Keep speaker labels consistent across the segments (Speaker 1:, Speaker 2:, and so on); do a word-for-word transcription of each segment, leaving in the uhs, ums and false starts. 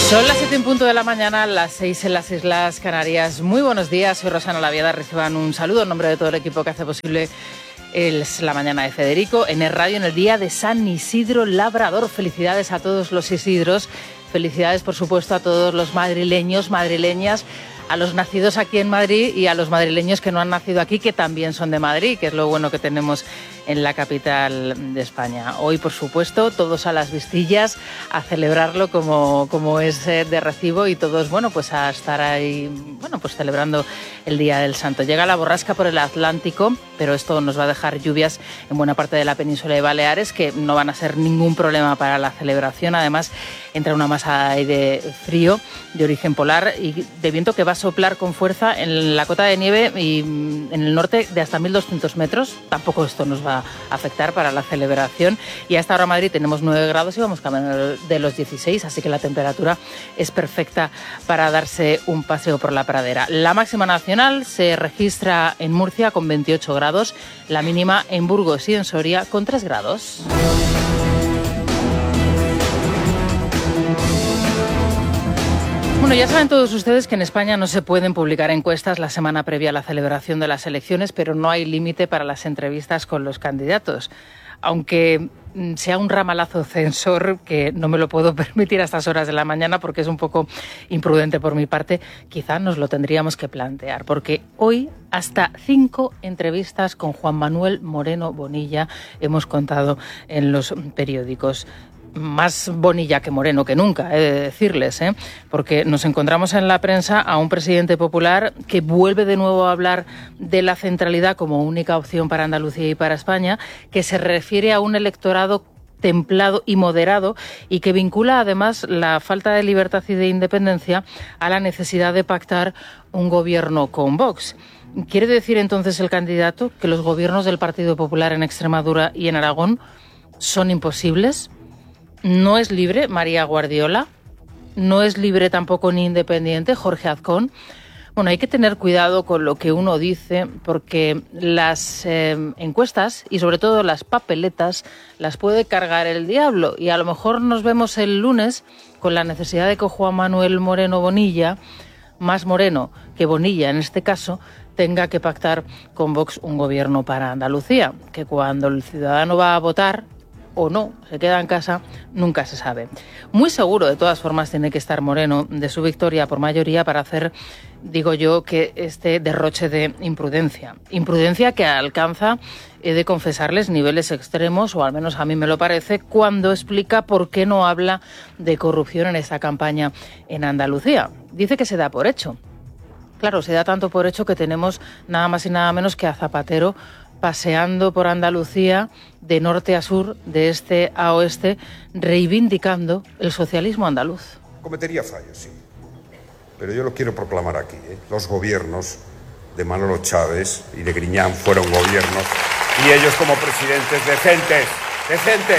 Speaker 1: Son las siete en punto de la mañana, las seis en las Islas Canarias. Muy buenos días, soy Rosana Laviada. Reciban un saludo en nombre de todo el equipo que hace posible es la mañana de Federico en el radio en el día de San Isidro Labrador. Felicidades a todos los Isidros, felicidades por supuesto a todos los madrileños, madrileñas, a los nacidos aquí en Madrid y a los madrileños que no han nacido aquí, que también son de Madrid, que es lo bueno que tenemos en la capital de España. Hoy, por supuesto, todos a las Vistillas, a celebrarlo como, como es de recibo, y todos, bueno, pues a estar ahí, bueno, pues celebrando el Día del Santo. Llega la borrasca por el Atlántico, pero esto nos va a dejar lluvias en buena parte de la península de Baleares, que no van a ser ningún problema para la celebración. Además, entra una masa de aire frío de origen polar y de viento que va a soplar con fuerza en la cota de nieve y en el norte de hasta mil doscientos metros. Tampoco esto nos va a afectar para la celebración. Y hasta ahora en Madrid tenemos nueve grados y vamos camino de los dieciséis, así que la temperatura es perfecta para darse un paseo por la pradera. La máxima nacional se registra en Murcia con veintiocho grados, la mínima en Burgos y en Soria con tres grados. Bueno, ya saben todos ustedes que en España no se pueden publicar encuestas la semana previa a la celebración de las elecciones, pero no hay límite para las entrevistas con los candidatos. Aunque sea un ramalazo censor, que no me lo puedo permitir a estas horas de la mañana porque es un poco imprudente por mi parte, quizá nos lo tendríamos que plantear, porque hoy hasta cinco entrevistas con Juan Manuel Moreno Bonilla hemos contado en los periódicos. Más Bonilla que Moreno que nunca, he de decirles, ¿eh? Porque nos encontramos en la prensa a un presidente popular que vuelve de nuevo a hablar de la centralidad como única opción para Andalucía y para España, que se refiere a un electorado templado y moderado y que vincula además la falta de libertad y de independencia a la necesidad de pactar un gobierno con Vox. ¿Quiere decir entonces el candidato que los gobiernos del Partido Popular en Extremadura y en Aragón son imposibles? ¿No es libre María Guardiola? ¿No es libre tampoco ni independiente Jorge Azcón? Bueno, hay que tener cuidado con lo que uno dice, porque las eh, encuestas y sobre todo las papeletas las puede cargar el diablo, y a lo mejor nos vemos el lunes con la necesidad de que Juan Manuel Moreno Bonilla, más Moreno que Bonilla en este caso, tenga que pactar con Vox un gobierno para Andalucía, que cuando el ciudadano va a votar o no, se queda en casa, nunca se sabe. Muy seguro, de todas formas, tiene que estar Moreno de su victoria por mayoría para hacer, digo yo, que este derroche de imprudencia. Imprudencia que alcanza, he de confesarles, niveles extremos, o al menos a mí me lo parece, cuando explica por qué no habla de corrupción en esta campaña en Andalucía. Dice que se da por hecho. Claro, se da tanto por hecho que tenemos nada más y nada menos que a Zapatero paseando por Andalucía de norte a sur, de este a oeste, reivindicando el socialismo andaluz.
Speaker 2: Cometería fallos, sí, pero yo lo quiero proclamar aquí, ¿eh? Los gobiernos de Manolo Chávez y de Griñán fueron gobiernos, y ellos como presidentes decentes, decentes.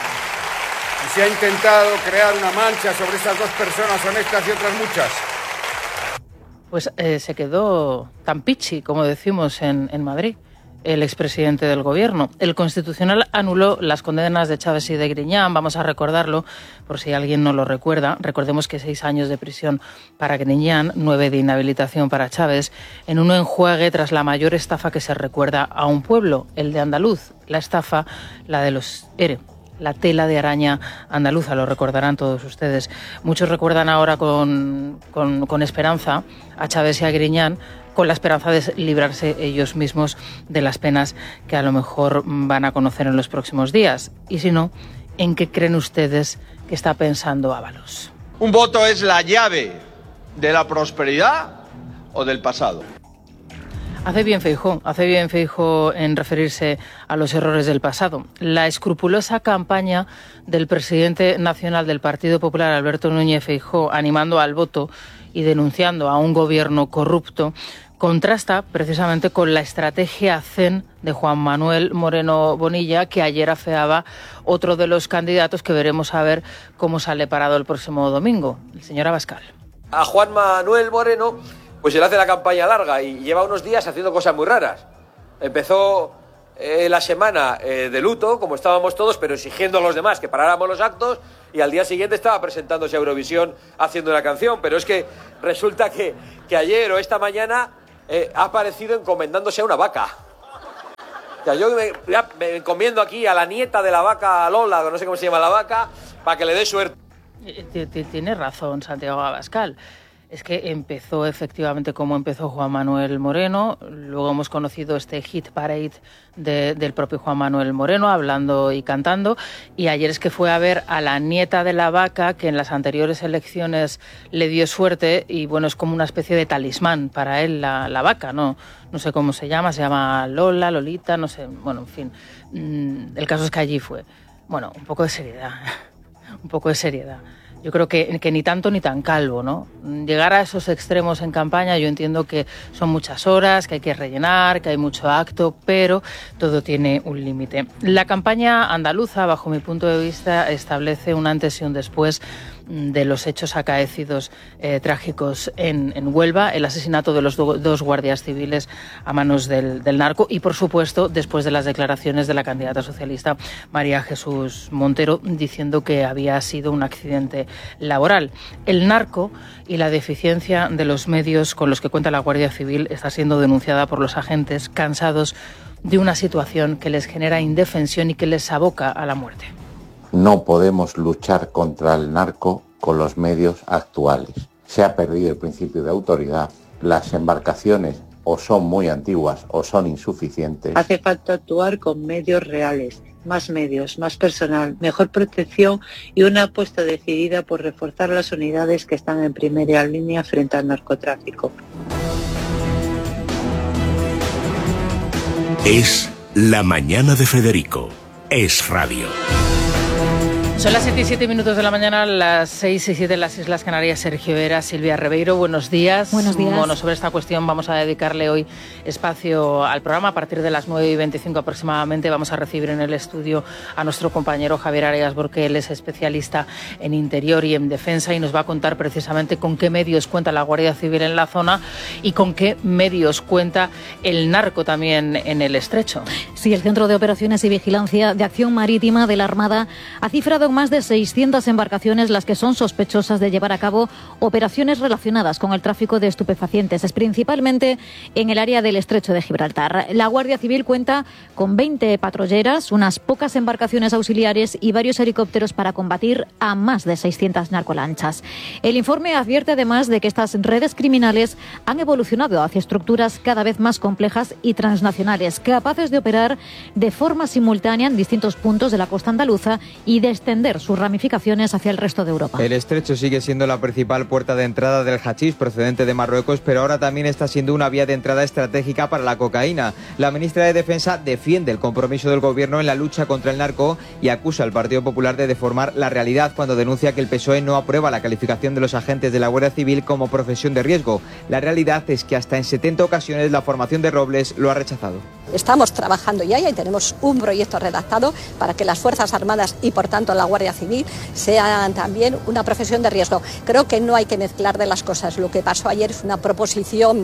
Speaker 2: Y se ha intentado crear una mancha sobre esas dos personas honestas y otras muchas.
Speaker 1: Pues eh, se quedó tan pichi, como decimos en, en Madrid, el expresidente del gobierno. El Constitucional anuló las condenas de Chávez y de Griñán, vamos a recordarlo, por si alguien no lo recuerda. Recordemos que seis años de prisión para Griñán, nueve de inhabilitación para Chávez, en un enjuague tras la mayor estafa que se recuerda a un pueblo, el de andaluz. La estafa, la de los ERE, la tela de araña andaluza, lo recordarán todos ustedes. Muchos recuerdan ahora con, con, con esperanza a Chávez y a Griñán, con la esperanza de librarse ellos mismos de las penas que a lo mejor van a conocer en los próximos días. Y si no, ¿en qué creen ustedes que está pensando Ábalos?
Speaker 3: ¿Un voto es la llave de la prosperidad o del pasado?
Speaker 1: Hace bien Feijóo, hace bien Feijóo en referirse a los errores del pasado. La escrupulosa campaña del presidente nacional del Partido Popular, Alberto Núñez Feijóo, animando al voto y denunciando a un gobierno corrupto, contrasta precisamente con la estrategia zen de Juan Manuel Moreno Bonilla, que ayer afeaba otro de los candidatos que veremos a ver cómo sale parado el próximo domingo, el señor Abascal.
Speaker 4: A Juan Manuel Moreno pues se le hace la campaña larga y lleva unos días haciendo cosas muy raras. Empezó eh, la semana eh, de luto, como estábamos todos, pero exigiendo a los demás que paráramos los actos, y al día siguiente estaba presentándose a Eurovisión haciendo una canción. Pero es que resulta que, que ayer o esta mañana eh, ha aparecido encomendándose a una vaca. O sea, yo me, ya me encomiendo aquí a la nieta de la vaca Lola, no sé cómo se llama la vaca, para que le dé suerte.
Speaker 1: Tiene razón Santiago Abascal. Es que empezó efectivamente como empezó Juan Manuel Moreno, luego hemos conocido este hit parade de, del propio Juan Manuel Moreno, hablando y cantando, y ayer es que fue a ver a la nieta de la vaca, que en las anteriores elecciones le dio suerte, y bueno, es como una especie de talismán para él la, la vaca, ¿no? No sé cómo se llama, se llama Lola, Lolita, no sé, bueno, en fin. El caso es que allí fue. Bueno, un poco de seriedad, un poco de seriedad. Yo creo que, que ni tanto ni tan calvo, ¿no? Llegar a esos extremos en campaña, yo entiendo que son muchas horas, que hay que rellenar, que hay mucho acto, pero todo tiene un límite. La campaña andaluza, bajo mi punto de vista, establece un antes y un después de los hechos acaecidos eh, trágicos en, en Huelva, el asesinato de los do, dos guardias civiles a manos del, del narco y, por supuesto, después de las declaraciones de la candidata socialista María Jesús Montero diciendo que había sido un accidente laboral. El narco y la deficiencia de los medios con los que cuenta la Guardia Civil está siendo denunciada por los agentes cansados de una situación que les genera indefensión y que les aboca a la muerte.
Speaker 5: No podemos luchar contra el narco con los medios actuales. Se ha perdido el principio de autoridad, las embarcaciones o son muy antiguas o son insuficientes.
Speaker 6: Hace falta actuar con medios reales, más medios, más personal, mejor protección y una apuesta decidida por reforzar las unidades que están en primera línea frente al narcotráfico.
Speaker 7: Es la mañana de Federico. Es radio.
Speaker 1: Son las siete y siete minutos de la mañana, las seis y siete en las Islas Canarias. Sergio Vera, Silvia Ribeiro, buenos días.
Speaker 8: Buenos días.
Speaker 1: Bueno, sobre esta cuestión vamos a dedicarle hoy espacio al programa. A partir de las nueve y veinticinco aproximadamente vamos a recibir en el estudio a nuestro compañero Javier Arias, porque él es especialista en interior y en defensa y nos va a contar precisamente con qué medios cuenta la Guardia Civil en la zona y con qué medios cuenta el narco también en el Estrecho.
Speaker 8: Sí, el Centro de Operaciones y Vigilancia de Acción Marítima de la Armada ha cifrado más de seiscientas embarcaciones las que son sospechosas de llevar a cabo operaciones relacionadas con el tráfico de estupefacientes, es principalmente en el área del Estrecho de Gibraltar. La Guardia Civil cuenta con veinte patrulleras, unas pocas embarcaciones auxiliares y varios helicópteros para combatir a más de seiscientas narcolanchas. El informe advierte además de que estas redes criminales han evolucionado hacia estructuras cada vez más complejas y transnacionales, capaces de operar de forma simultánea en distintos puntos de la costa andaluza y de extender sus ramificaciones hacia el resto de Europa.
Speaker 9: El Estrecho sigue siendo la principal puerta de entrada del hachís procedente de Marruecos, pero ahora también está siendo una vía de entrada estratégica para la cocaína. La ministra de Defensa defiende el compromiso del gobierno en la lucha contra el narco y acusa al Partido Popular de deformar la realidad cuando denuncia que el P S O E no aprueba la calificación de los agentes de la Guardia Civil como profesión de riesgo. La realidad es que hasta en setenta ocasiones la formación de Robles lo ha rechazado.
Speaker 10: Estamos trabajando ya y tenemos un proyecto redactado para que las Fuerzas Armadas y por tanto la Guardia Civil sean también una profesión de riesgo. Creo que no hay que mezclar de las cosas. Lo que pasó ayer es una proposición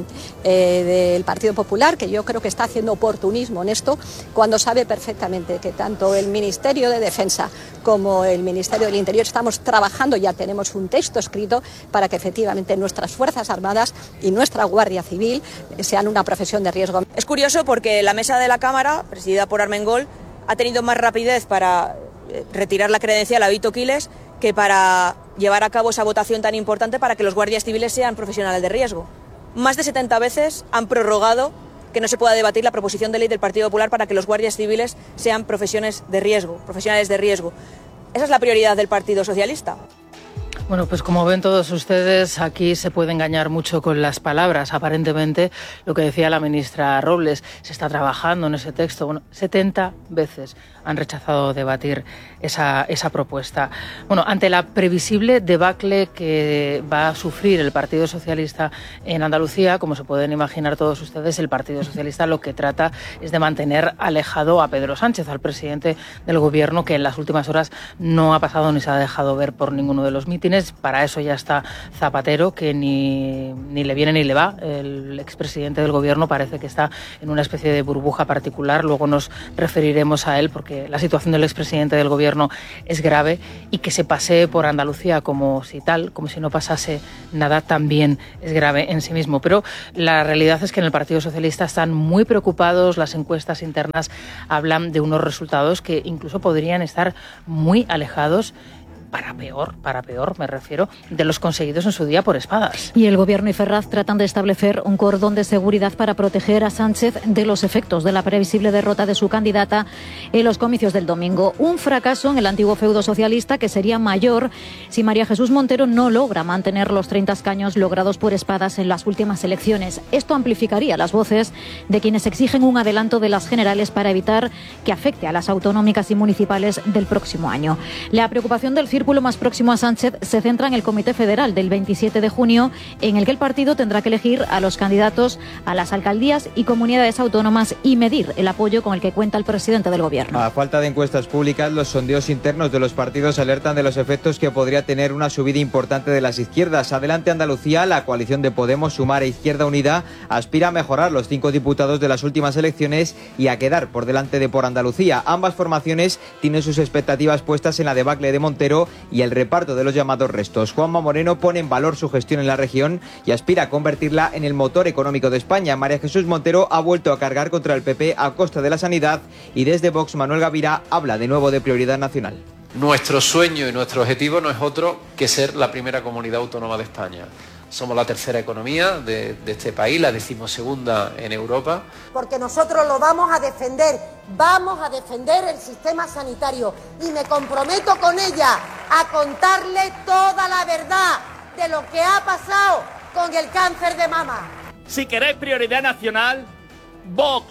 Speaker 10: eh, del Partido Popular que yo creo que está haciendo oportunismo en esto cuando sabe perfectamente que tanto el Ministerio de Defensa como el Ministerio del Interior estamos trabajando, ya tenemos un texto escrito para que efectivamente nuestras Fuerzas Armadas y nuestra Guardia Civil sean una profesión de riesgo.
Speaker 11: Es curioso porque la mesa de la Cámara, presidida por Armengol, ha tenido más rapidez para retirar la credencial a Vito Quiles que para llevar a cabo esa votación tan importante para que los guardias civiles sean profesionales de riesgo. Más de setenta veces han prorrogado que no se pueda debatir la proposición de ley del Partido Popular para que los guardias civiles sean profesiones de riesgo, profesionales de riesgo. Esa es la prioridad del Partido Socialista.
Speaker 1: Bueno, pues como ven todos ustedes, aquí se puede engañar mucho con las palabras. Aparentemente, lo que decía la ministra Robles, se está trabajando en ese texto. Bueno, setenta veces han rechazado debatir esa, esa propuesta. Bueno, ante la previsible debacle que va a sufrir el Partido Socialista en Andalucía, como se pueden imaginar todos ustedes, el Partido Socialista lo que trata es de mantener alejado a Pedro Sánchez, al presidente del Gobierno, que en las últimas horas no ha pasado ni se ha dejado ver por ninguno de los mítines. elecciones. Para eso ya está Zapatero, que ni, ni le viene ni le va. El expresidente del gobierno parece que está en una especie de burbuja particular. Luego nos referiremos a él, porque la situación del expresidente del gobierno es grave, y que se pasee por Andalucía como si tal, como si no pasase nada, también es grave en sí mismo. Pero la realidad es que en el Partido Socialista están muy preocupados. Las encuestas internas hablan de unos resultados que incluso podrían estar muy alejados, para peor, para peor me refiero, de los conseguidos en su día por Espadas.
Speaker 8: Y el Gobierno y Ferraz tratan de establecer un cordón de seguridad para proteger a Sánchez de los efectos de la previsible derrota de su candidata en los comicios del domingo. Un fracaso en el antiguo feudo socialista que sería mayor si María Jesús Montero no logra mantener los treinta escaños logrados por Espadas en las últimas elecciones. Esto amplificaría las voces de quienes exigen un adelanto de las generales para evitar que afecte a las autonómicas y municipales del próximo año. La preocupación del círculo más próximo a Sánchez se centra en el Comité Federal del veintisiete de junio, en el que el partido tendrá que elegir a los candidatos a las alcaldías y comunidades autónomas y medir el apoyo con el que cuenta el presidente del gobierno.
Speaker 9: A falta de encuestas públicas, los sondeos internos de los partidos alertan de los efectos que podría tener una subida importante de las izquierdas. Adelante Andalucía, la coalición de Podemos, Sumar e Izquierda Unida aspira a mejorar los cinco diputados de las últimas elecciones y a quedar por delante de Por Andalucía. Ambas formaciones tienen sus expectativas puestas en la debacle de Montero y el reparto de los llamados restos. Juanma Moreno pone en valor su gestión en la región y aspira a convertirla en el motor económico de España. María Jesús Montero ha vuelto a cargar contra el P P a costa de la sanidad, y desde Vox Manuel Gavira habla de nuevo de prioridad nacional.
Speaker 12: Nuestro sueño y nuestro objetivo no es otro que ser la primera comunidad autónoma de España. Somos la tercera economía de, de este país, la decimosegunda en Europa.
Speaker 13: Porque nosotros lo vamos a defender, vamos a defender el sistema sanitario, y me comprometo con ella a contarle toda la verdad de lo que ha pasado con el cáncer de mama.
Speaker 14: Si queréis prioridad nacional, Vox.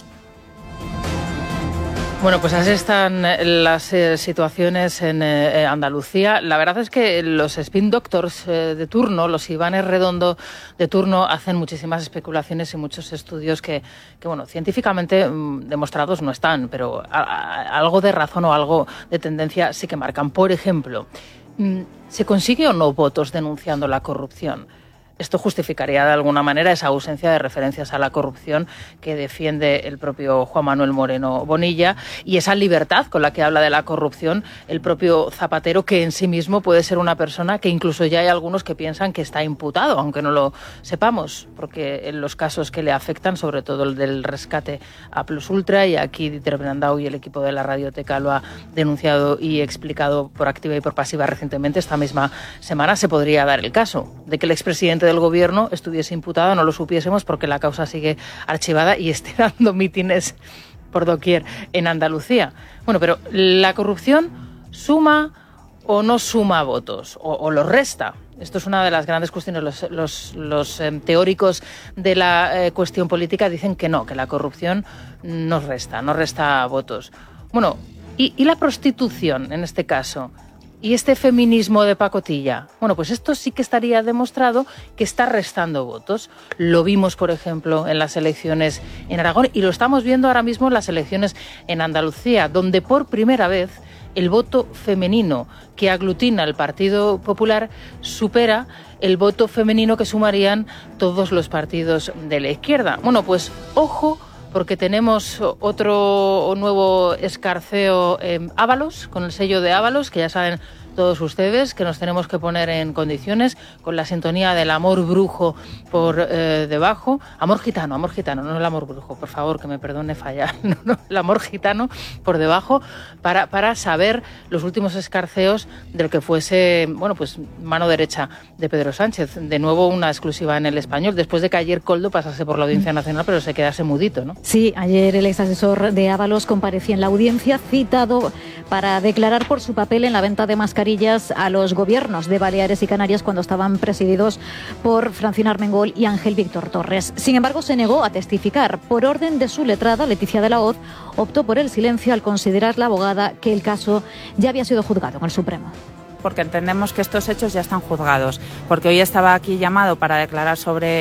Speaker 1: Bueno, pues así están las eh, situaciones en eh, Andalucía. La verdad es que los spin doctors eh, de turno, los Ivanes Redondo de turno, hacen muchísimas especulaciones y muchos estudios que, que bueno, científicamente mmm, demostrados no están, pero a, a, algo de razón o algo de tendencia sí que marcan. Por ejemplo, mmm, ¿se consigue o no votos denunciando la corrupción? Esto justificaría de alguna manera esa ausencia de referencias a la corrupción que defiende el propio Juan Manuel Moreno Bonilla, y esa libertad con la que habla de la corrupción el propio Zapatero, que en sí mismo puede ser una persona que incluso ya hay algunos que piensan que está imputado, aunque no lo sepamos, porque en los casos que le afectan, sobre todo el del rescate a Plus Ultra, y aquí Dieter Brandau y el equipo de la Radioteca lo ha denunciado y explicado por activa y por pasiva recientemente, esta misma semana, se podría dar el caso de que el expresidente del gobierno estuviese imputado, no lo supiésemos porque la causa sigue archivada y esté dando mítines por doquier en Andalucía. Bueno, pero ¿la corrupción suma o no suma votos? ¿O, o los resta? Esto es una de las grandes cuestiones. Los, los, los eh, teóricos de la eh, cuestión política dicen que no, que la corrupción nos resta, no resta votos. Bueno, ¿y, y la prostitución en este caso? ¿Y este feminismo de pacotilla? Bueno, pues esto sí que estaría demostrado que está restando votos. Lo vimos, por ejemplo, en las elecciones en Aragón, y lo estamos viendo ahora mismo en las elecciones en Andalucía, donde por primera vez el voto femenino que aglutina el Partido Popular supera el voto femenino que sumarían todos los partidos de la izquierda. Bueno, pues ojo, porque tenemos otro nuevo escarceo en Ábalos, con el sello de Ábalos, que ya saben todos ustedes que nos tenemos que poner en condiciones, con la sintonía del amor brujo por eh, debajo. Amor gitano, amor gitano, no el amor brujo, por favor, que me perdone fallar. No, no, el amor gitano por debajo, para, para saber los últimos escarceos del que fuese, bueno, pues mano derecha de Pedro Sánchez. De nuevo una exclusiva en El Español, después de que ayer Koldo pasase por la Audiencia Nacional, pero se quedase mudito, ¿no?
Speaker 8: Sí, ayer el ex asesor de Ábalos comparecía en la audiencia, citado para declarar por su papel en la venta de mascarillas a los gobiernos de Baleares y Canarias cuando estaban presididos por Francina Armengol y Ángel Víctor Torres. Sin embargo, se negó a testificar. Por orden de su letrada, Leticia de la Hoz optó por el silencio al considerar la abogada que el caso ya había sido juzgado en el Supremo.
Speaker 15: Porque entendemos que estos hechos ya están juzgados, porque hoy estaba aquí llamado para declarar sobre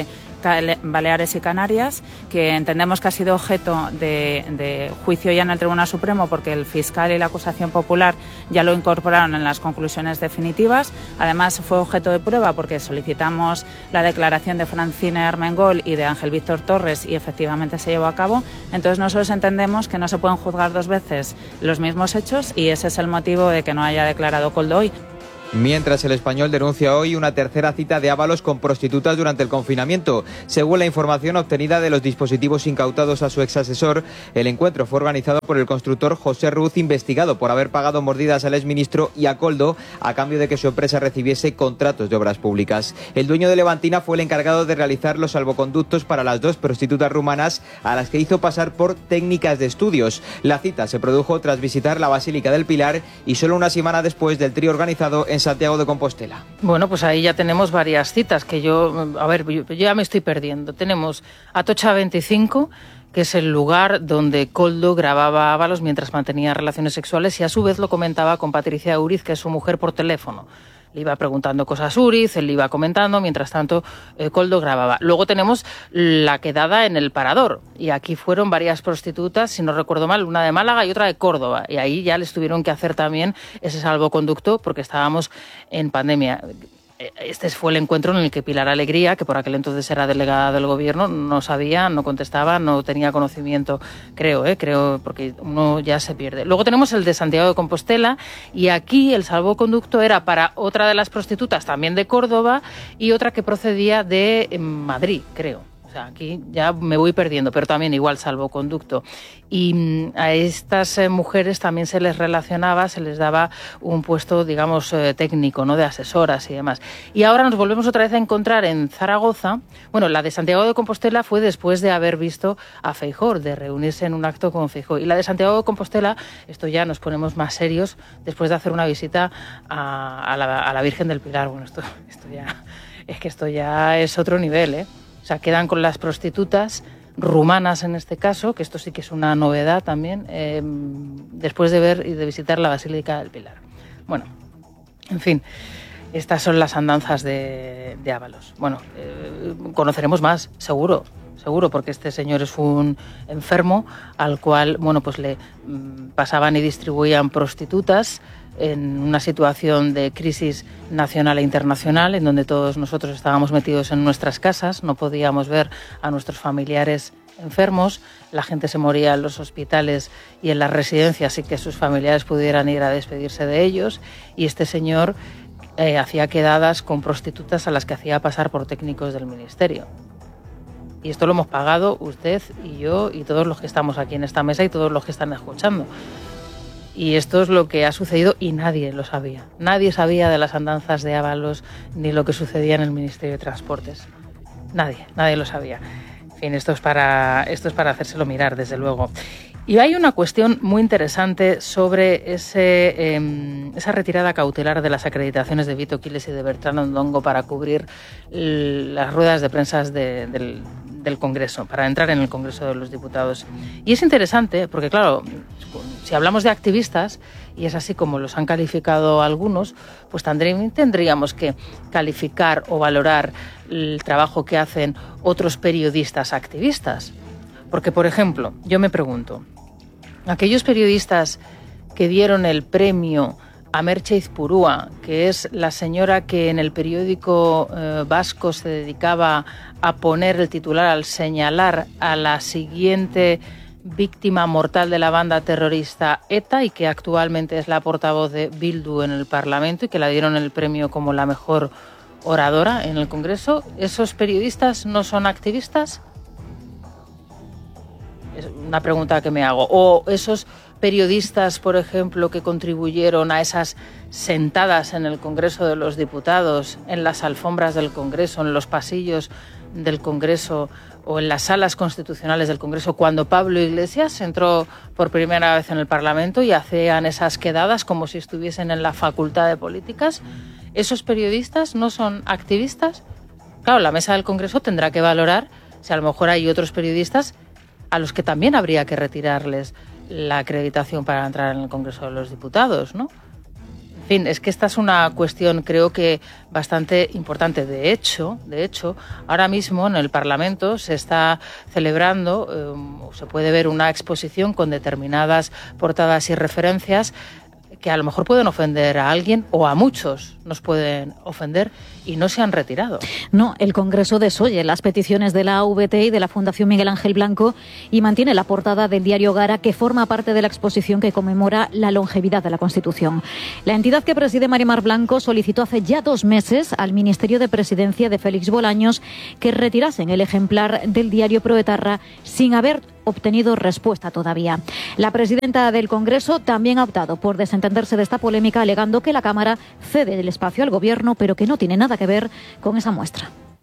Speaker 15: Baleares y Canarias, que entendemos que ha sido objeto de, de juicio ya en el Tribunal Supremo porque el fiscal y la acusación popular ya lo incorporaron en las conclusiones definitivas. Además fue objeto de prueba porque solicitamos la declaración de Francine Armengol y de Ángel Víctor Torres y efectivamente se llevó a cabo. Entonces nosotros entendemos que no se pueden juzgar dos veces los mismos hechos y ese es el motivo de que no haya declarado Koldo hoy.
Speaker 9: Mientras el Español denuncia hoy una tercera cita de Ábalos con prostitutas durante el confinamiento. Según la información obtenida de los dispositivos incautados a su exasesor, el encuentro fue organizado por el constructor José Ruz, investigado por haber pagado mordidas al exministro y a Koldo a cambio de que su empresa recibiese contratos de obras públicas. El dueño de Levantina fue el encargado de realizar los salvoconductos para las dos prostitutas rumanas a las que hizo pasar por técnicas de estudios. La cita se produjo tras visitar la Basílica del Pilar y solo una semana después del trío organizado en Santiago de Compostela.
Speaker 1: Bueno, pues ahí ya tenemos varias citas que yo, a ver, yo, yo ya me estoy perdiendo. Tenemos Atocha veinticinco, que es el lugar donde Koldo grababa a Ábalos mientras mantenía relaciones sexuales y a su vez lo comentaba con Patricia Uriz, que es su mujer, por teléfono. Le iba preguntando cosas a Uriz, él le iba comentando, mientras tanto eh, Koldo grababa. Luego tenemos la quedada en el Parador, y aquí fueron varias prostitutas, si no recuerdo mal, una de Málaga y otra de Córdoba, y ahí ya les tuvieron que hacer también ese salvoconducto porque estábamos en pandemia. Este fue el encuentro en el que Pilar Alegría, que por aquel entonces era delegada del gobierno, no sabía, no contestaba, no tenía conocimiento, creo, ¿eh? creo, porque uno ya se pierde. Luego tenemos el de Santiago de Compostela y aquí el salvoconducto era para otra de las prostitutas, también de Córdoba, y otra que procedía de Madrid, creo. O sea, aquí ya me voy perdiendo, pero también igual salvoconducto. Y a estas eh, mujeres también se les relacionaba, se les daba un puesto, digamos, eh, técnico, ¿no?, de asesoras y demás. Y ahora nos volvemos otra vez a encontrar en Zaragoza. Bueno, la de Santiago de Compostela fue después de haber visto a Feijóo, de reunirse en un acto con Feijóo. Y la de Santiago de Compostela, esto ya nos ponemos más serios, después de hacer una visita a, a, la, a la Virgen del Pilar. Bueno, esto, esto ya, es que esto ya es otro nivel, ¿eh? O sea, quedan con las prostitutas rumanas en este caso, que esto sí que es una novedad también, eh, después de ver y de visitar la Basílica del Pilar. Bueno, en fin, estas son las andanzas de, de Ábalos. Bueno, eh, conoceremos más, seguro, seguro, porque este señor es un enfermo al cual, bueno, pues le mm, pasaban y distribuían prostitutas en una situación de crisis nacional e internacional, en donde todos nosotros estábamos metidos en nuestras casas, no podíamos ver a nuestros familiares enfermos, la gente se moría en los hospitales y en las residencias sin que sus familiares pudieran ir a despedirse de ellos, y este señor eh, hacía quedadas con prostitutas a las que hacía pasar por técnicos del ministerio. Y esto lo hemos pagado usted y yo y todos los que estamos aquí en esta mesa y todos los que están escuchando. Y esto es lo que ha sucedido y nadie lo sabía. Nadie sabía de las andanzas de Ábalos ni lo que sucedía en el Ministerio de Transportes. Nadie, nadie lo sabía. En fin, esto es para, esto es para hacérselo mirar, desde luego. Y hay una cuestión muy interesante sobre ese, eh, esa retirada cautelar de las acreditaciones de Vito Quiles y de Bertrán Ondongo para cubrir las ruedas de prensa de, del, del Congreso, para entrar en el Congreso de los Diputados. Y es interesante porque, claro, si hablamos de activistas, y es así como los han calificado algunos, pues también tendríamos que calificar o valorar el trabajo que hacen otros periodistas activistas. Porque, por ejemplo, yo me pregunto, aquellos periodistas que dieron el premio a Merche Izpurúa, que es la señora que en el periódico eh, vasco se dedicaba a poner el titular al señalar a la siguiente víctima mortal de la banda terrorista ETA y que actualmente es la portavoz de Bildu en el Parlamento y que la dieron el premio como la mejor oradora en el Congreso, ¿esos periodistas no son activistas? Es una pregunta que me hago. O esos periodistas, por ejemplo, que contribuyeron a esas sentadas en el Congreso de los Diputados, en las alfombras del Congreso, en los pasillos del Congreso o en las salas constitucionales del Congreso, cuando Pablo Iglesias entró por primera vez en el Parlamento y hacían esas quedadas como si estuviesen en la Facultad de Políticas. ¿Esos periodistas no son activistas? Claro, la mesa del Congreso tendrá que valorar si a lo mejor hay otros periodistas a los que también habría que retirarles la acreditación para entrar en el Congreso de los Diputados, ¿no? En En fin, es que esta es una cuestión, creo que bastante importante. De hecho, de hecho, ahora mismo en el Parlamento se está celebrando, eh, se puede ver una exposición con determinadas portadas y referencias que a lo mejor pueden ofender a alguien o a muchos nos pueden ofender y no se han retirado.
Speaker 8: No, el Congreso desoye las peticiones de la A V T y de la Fundación Miguel Ángel Blanco y mantiene la portada del diario Gara, que forma parte de la exposición que conmemora la longevidad de la Constitución. La entidad que preside Marimar Blanco solicitó hace ya dos meses al Ministerio de Presidencia de Félix Bolaños que retirasen el ejemplar del diario proetarra sin haber obtenido respuesta todavía. La presidenta del Congreso también ha optado por desentenderse de esta polémica, alegando que la Cámara cede el espacio al Gobierno, pero que no tiene nada que ver con esa muestra.